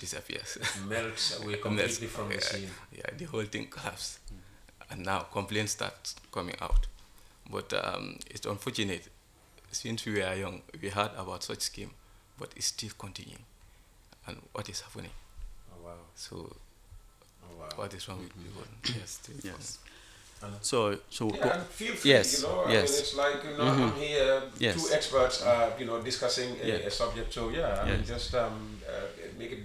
disappears. Melts away Melts. completely from the scene. Yeah, the whole thing collapsed. And now complaints start coming out. But it's unfortunate. Since we were young, we heard about such scheme, but it's still continuing. And what is happening? Oh wow. So Oh wow. what is wrong with people? Yes, still Yes. So Yeah, and feel free, yes, I mean, yes. it's like, I'm here, Yes. two experts, discussing a Yeah. subject, so I Yeah. mean, just make it